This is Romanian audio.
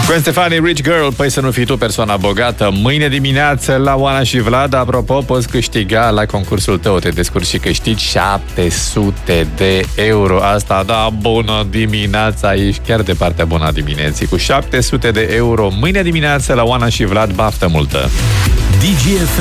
Gwen Stefani, Rich Girl. Păi să nu fii tu persoana bogată. Mâine dimineață la Oana și Vlad, apropo, poți câștiga la concursul tău. Te descurci și câștigi 700 de euro. Asta, da, bună dimineața. Ești chiar de partea bună a dimineții. Cu 700 de euro mâine dimineață la Oana și Vlad, baftă multă. DGF